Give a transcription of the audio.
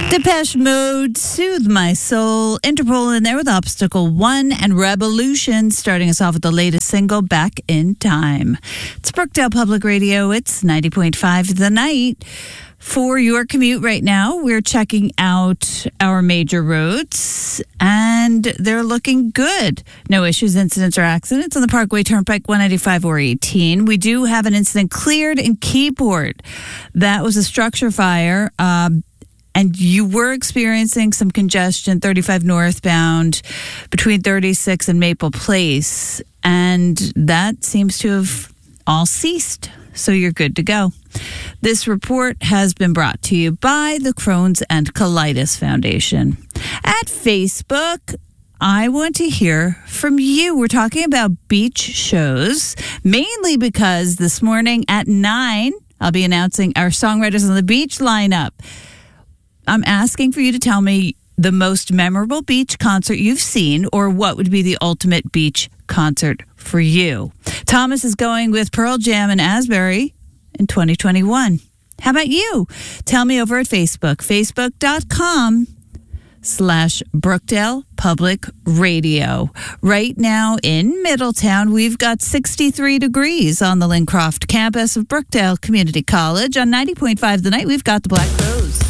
Depeche Mode, Soothe My Soul, Interpol in there with Obstacle 1, and Revolution starting us off with the latest single, Back in Time. It's Brookdale Public Radio. It's 90.5 The Night. For your commute right now, we're checking out our major roads, and they're looking good. No issues, incidents, or accidents on the Parkway Turnpike 195 or 18. We do have an incident cleared in Keyport. That was a structure fire, and you were experiencing some congestion, 35 northbound between 36 and Maple Place, and that seems to have all ceased. So you're good to go. This report has been brought to you by the Crohn's and Colitis Foundation. At Facebook, I want to hear from you. We're talking about beach shows, mainly because this morning at 9, I'll be announcing our Songwriters on the Beach lineup. I'm asking for you to tell me the most memorable beach concert you've seen, or what would be the ultimate beach concert for you. Thomas is going with Pearl Jam and Asbury in 2021. How about you? Tell me over at Facebook, facebook.com/Brookdale Public Radio. Right now in Middletown, we've got 63 degrees on the Lincroft campus of Brookdale Community College. On 90.5 The Night, we've got the Black Rose.